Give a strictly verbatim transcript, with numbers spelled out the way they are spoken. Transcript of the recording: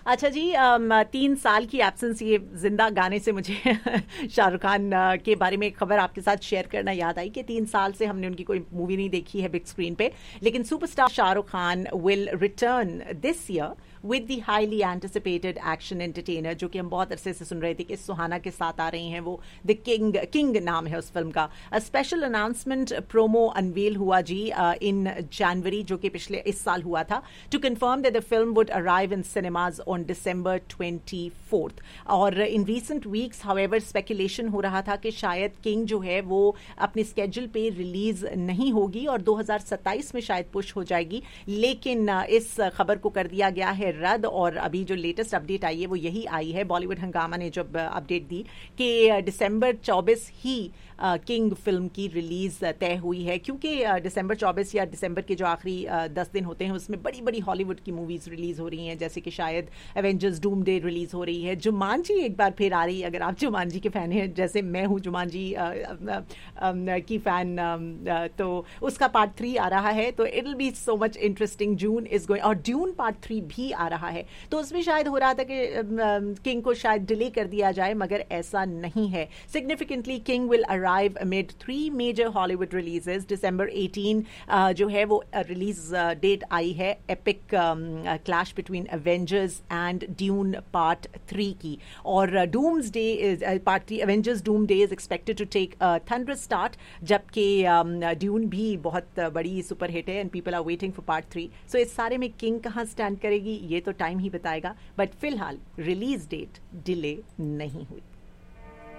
अच्छा जी, अम, तीन साल की एब्सेंस, ये जिंदा गाने से मुझे शाहरुख खान अ, के बारे में एक खबर आपके साथ शेयर करना याद आई कि तीन साल से हमने उनकी कोई मूवी नहीं देखी है बिग स्क्रीन पे। लेकिन superstar Shahrukh Khan will return this year with the highly anticipated action entertainer, जो कि हम बहुत अरसे से सुन रहे थे कि सुहाना के साथ आ रही हैं वो। द किंग किंग नाम है उस फिल्म का। A special announcement promo unwell हुआ जी इन जनवरी, जो कि पिछले इस साल हुआ था, to confirm that the film would arrive in cinemas on December twenty fourth. और in recent weeks however speculation हो रहा था कि शायद किंग जो है वो अपने स्केड्यूल पे रिलीज नहीं होगी और दो हज़ार सत्ताईस में शायद पुश हो जाएगी। लेकिन अ, इस खबर को कर दिया गया है रद्द। और अभी जो लेटेस्ट अपडेट आई है वो यही आई है, बॉलीवुड हंगामा ने जब अपडेट दी कि दिसंबर चौबीस ही किंग फिल्म की रिलीज तय हुई है, क्योंकि दिसंबर चौबीस या दिसंबर के जो आखिरी दस दिन होते हैं उसमें बड़ी बड़ी हॉलीवुड की मूवीज रिलीज हो रही हैं, जैसे कि शायद एवेंजर्स डूम डे रिलीज हो रही है, जुमानजी एक बार फिर आ रही है, अगर आप जुमानजी के फैन हैं जैसे मैं हूँ जुमानजी की फैन, तो उसका पार्ट थ्री आ रहा है, तो it will be so much interesting. June is going, और ड्यून पार्ट थ्री भी आ रहा है, तो उसमें शायद हो रहा था कि किंग को शायद डिले कर दिया जाए, मगर ऐसा नहीं है। Significantly king will arrive amid three major Hollywood releases. December eighteen uh, जो है वो रिलीज डेट आई है epic clash between Avengers end dune part three की। और dooms day part three, Avengers Doom day is expected to take thunder start, जबकि dune um, भी बहुत बड़ी सुपर हिट है and people are waiting for part three. सो इस सारे में किंग कहाँ स्टैंड करेगी ये तो टाइम ही बताएगा, बट फिलहाल रिलीज डेट डिले नहीं हुई।